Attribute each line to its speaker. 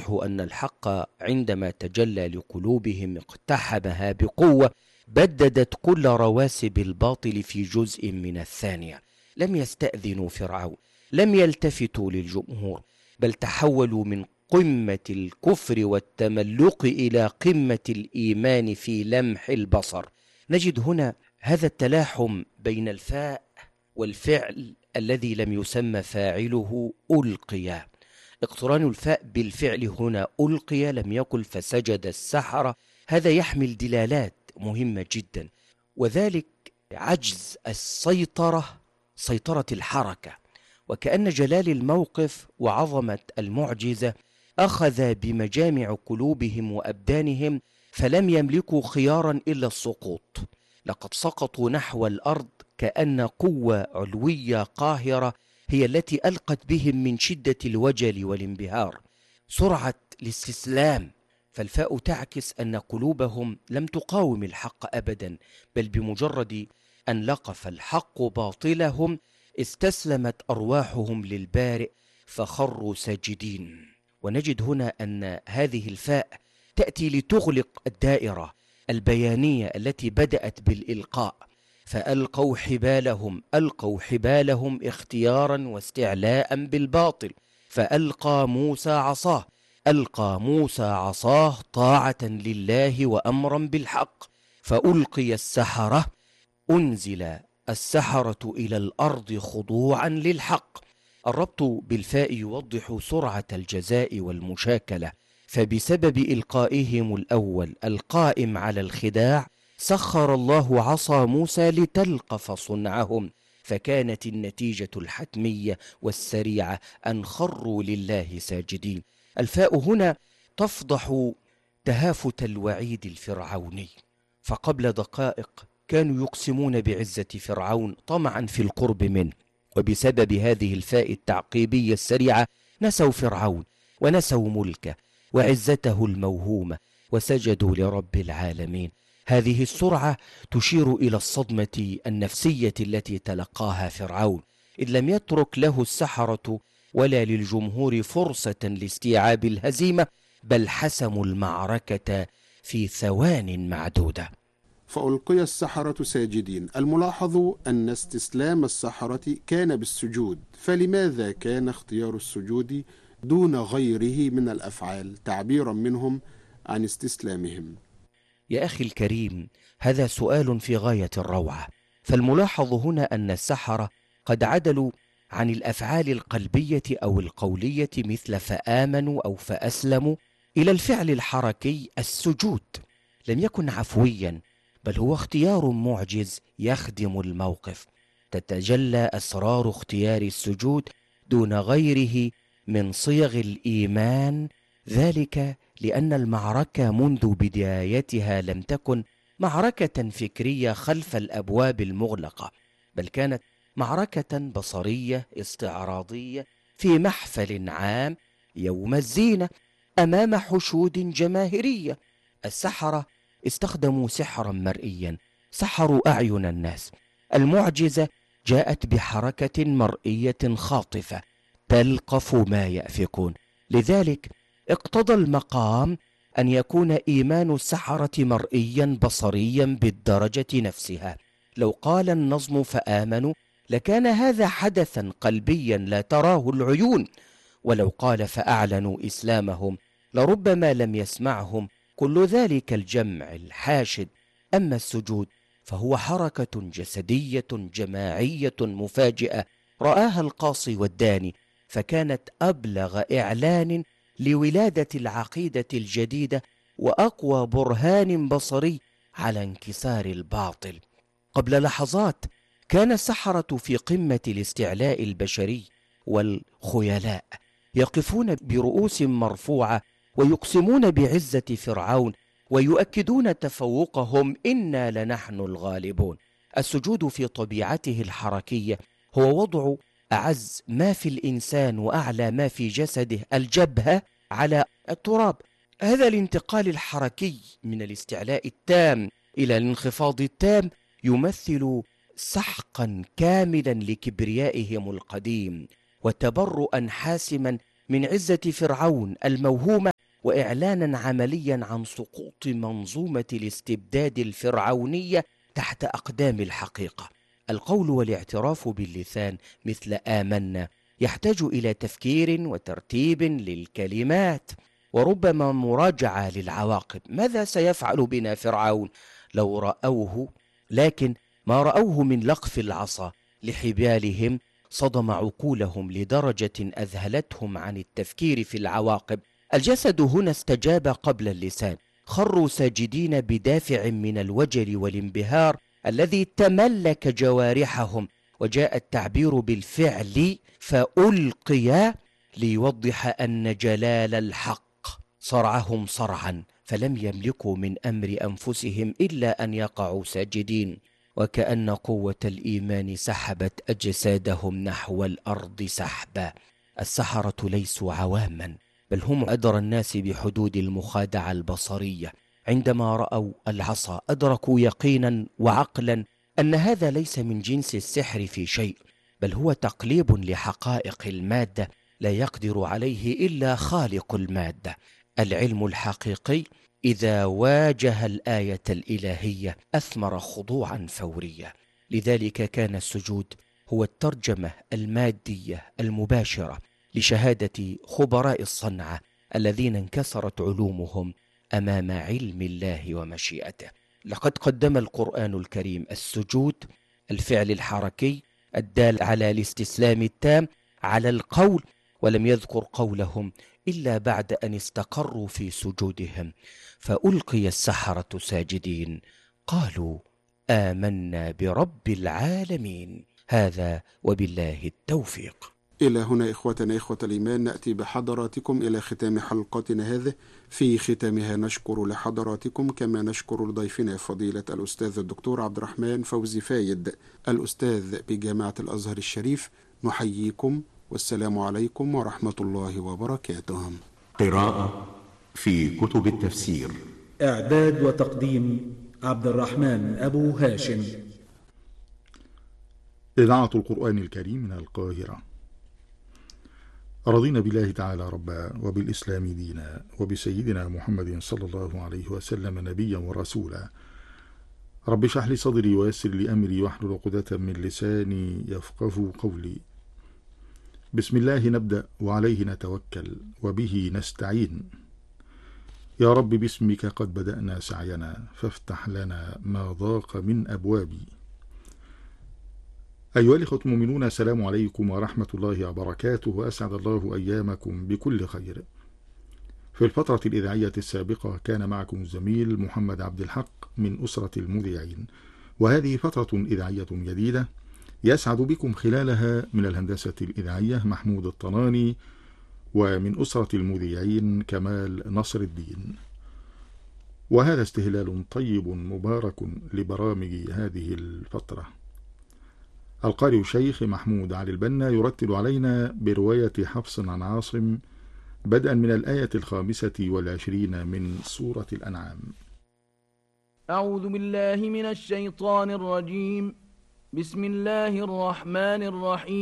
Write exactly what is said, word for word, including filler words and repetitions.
Speaker 1: أن الحق عندما تجلى لقلوبهم اقتحمها بقوة، بددت كل رواسب الباطل في جزء من الثانية. لم يستأذنوا فرعون، لم يلتفتوا للجمهور، بل تحولوا من قمة الكفر والتملق إلى قمة الإيمان في لمح البصر. نجد هنا هذا التلاحم بين الفاء والفعل الذي لم يسمى فاعله ألقي. اقتران الفاء بالفعل هنا ألقي، لم يقل فسجد السحرة. هذا يحمل دلالات مهمة جدا، وذلك عجز السيطرة، سيطرة الحركة، وكأن جلال الموقف وعظمة المعجزة أخذ بمجامع قلوبهم وأبدانهم، فلم يملكوا خيارا إلا السقوط. لقد سقطوا نحو الأرض كأن قوة علوية قاهرة هي التي ألقت بهم من شدة الوجل والانبهار، سرعة الاستسلام. فالفاء تعكس أن قلوبهم لم تقاوم الحق أبدا، بل بمجرد أن لقف الحق باطلهم استسلمت أرواحهم للبارئ فخروا ساجدين. ونجد هنا أن هذه الفاء تأتي لتغلق الدائرة البيانية التي بدأت بالإلقاء. فألقوا حبالهم، ألقوا حبالهم اختيارا واستعلاء بالباطل. فألقى موسى عصاه، ألقى موسى عصاه طاعة لله وأمرا بالحق. فألقي السحرة، أنزل السحرة إلى الأرض خضوعا للحق. الربط بالفاء يوضح سرعة الجزاء والمشاكلة، فبسبب إلقائهم الأول القائم على الخداع سخر الله عصا موسى لتلقف صنعهم، فكانت النتيجة الحتمية والسريعة أن خروا لله ساجدين. الفاء هنا تفضح تهافت الوعيد الفرعوني، فقبل دقائق كانوا يقسمون بعزة فرعون طمعا في القرب منه، وبسبب هذه الفاء التعقيبية السريعة نسوا فرعون ونسوا ملكه وعزته الموهومة وسجدوا لرب العالمين. هذه السرعة تشير إلى الصدمة النفسية التي تلقاها فرعون، إذ لم يترك له السحرة ولا للجمهور فرصة لاستيعاب الهزيمة، بل حسموا المعركة في ثوان معدودة.
Speaker 2: فألقي السحرة ساجدين. الملاحظ أن استسلام السحرة كان بالسجود، فلماذا كان اختيار السجود دون غيره من الأفعال تعبيرا منهم عن استسلامهم؟
Speaker 1: يا أخي الكريم، هذا سؤال في غاية الروعة. فالملاحظ هنا أن السحرة قد عدلوا عن الأفعال القلبية أو القولية مثل فآمنوا أو فأسلموا إلى الفعل الحركي السجود. لم يكن عفويا، بل هو اختيار معجز يخدم الموقف. تتجلى أسرار اختيار السجود دون غيره من صيغ الإيمان، ذلك لأن المعركة منذ بدايتها لم تكن معركة فكرية خلف الأبواب المغلقة، بل كانت معركة بصرية استعراضية في محفل عام يوم الزينة أمام حشود جماهيرية. السحرة استخدموا سحرا مرئيا، سحروا أعين الناس. المعجزة جاءت بحركة مرئية خاطفة تلقف ما يأفكون، لذلك اقتضى المقام أن يكون إيمان السحرة مرئيا بصريا بالدرجة نفسها. لو قال النظم فآمنوا لكان هذا حدثا قلبيا لا تراه العيون، ولو قال فأعلنوا إسلامهم لربما لم يسمعهم كل ذلك الجمع الحاشد. أما السجود فهو حركة جسدية جماعية مفاجئة رآها القاصي والداني، فكانت أبلغ إعلان لولادة العقيدة الجديدة وأقوى برهان بصري على انكسار الباطل. قبل لحظات كان السحرة في قمة الاستعلاء البشري والخيلاء، يقفون برؤوس مرفوعة ويقسمون بعزة فرعون ويؤكدون تفوقهم، إنا لنحن الغالبون. السجود في طبيعته الحركية هو وضع أعز ما في الإنسان وأعلى ما في جسده، الجبهة، على التراب. هذا الانتقال الحركي من الاستعلاء التام إلى الانخفاض التام يمثل سحقا كاملا لكبريائهم القديم وتبرؤا حاسما من عزة فرعون الموهومة، وإعلانا عمليا عن سقوط منظومة الاستبداد الفرعونية تحت أقدام الحقيقة. القول والاعتراف باللسان مثل آمنا يحتاج إلى تفكير وترتيب للكلمات، وربما مراجعة للعواقب. ماذا سيفعل بنا فرعون لو رأوه؟ لكن ما رأوه من لقف العصا لحبالهم صدم عقولهم لدرجة أذهلتهم عن التفكير في العواقب. الجسد هنا استجاب قبل اللسان، خروا ساجدين بدافع من الوجل والانبهار الذي تملك جوارحهم، وجاء التعبير بالفعل فألقيا ليوضح أن جلال الحق صرعهم صرعا، فلم يملكوا من أمر أنفسهم إلا أن يقعوا ساجدين، وكأن قوة الإيمان سحبت أجسادهم نحو الأرض سحبا. السحرة ليسوا عواما، بل هم أدرى الناس بحدود المخادعة البصرية. عندما رأوا العصا أدركوا يقينا وعقلا أن هذا ليس من جنس السحر في شيء، بل هو تقليب لحقائق المادة لا يقدر عليه إلا خالق المادة. العلم الحقيقي إذا واجه الآية الإلهية أثمر خضوعا فوريا. لذلك كان السجود هو الترجمة المادية المباشرة لشهادة خبراء الصنعة الذين انكسرت علومهم أمام علم الله ومشيئته. لقد قدم القرآن الكريم السجود، الفعل الحركي الدال على الاستسلام التام، على القول، ولم يذكر قولهم إلا بعد أن استقروا في سجودهم. فألقي السحرة ساجدين قالوا آمنا برب العالمين. هذا وبالله التوفيق.
Speaker 2: إلى هنا إخوتنا إخوة الإيمان نأتي بحضراتكم إلى ختام حلقتنا هذه. في ختامها نشكر لحضراتكم كما نشكر لضيفنا فضيلة الأستاذ الدكتور عبد الرحمن فوزي فايد الأستاذ بجامعة الأزهر الشريف. نحييكم والسلام عليكم ورحمة الله وبركاته.
Speaker 3: قراءة في كتب التفسير،
Speaker 4: إعداد وتقديم عبد الرحمن أبو هاشم.
Speaker 5: إذاعة القرآن الكريم من القاهرة. رضينا بالله تعالى ربا، وبالإسلام دينا، وبسيدنا محمد صلى الله عليه وسلم نبيا ورسولا. رب اشرح لي صدري ويسر لي أمري واحلل عقدة من لساني يفقهوا قولي. بسم الله نبدأ وعليه نتوكل وبه نستعين. يا رب باسمك قد بدأنا سعينا فافتح لنا ما ضاق من أبوابي. أيها الإخوة المؤمنون، السلام عليكم ورحمة الله وبركاته، وأسعد الله أيامكم بكل خير. في الفترة الإذاعية السابقة كان معكم الزميل محمد عبد الحق من أسرة المذيعين، وهذه فترة إذاعية جديدة يسعد بكم خلالها من الهندسة الإذاعية محمود الطناني، ومن أسرة المذيعين كمال نصر الدين. وهذا استهلال طيب مبارك لبرامج هذه الفترة. القارئ الشيخ محمود علي البنا يرتل علينا برواية حفص عن عاصم بدءا من الآية الخامسة والعشرين من سورة الأنعام.
Speaker 6: أعوذ بالله من الشيطان الرجيم. بسم الله الرحمن الرحيم.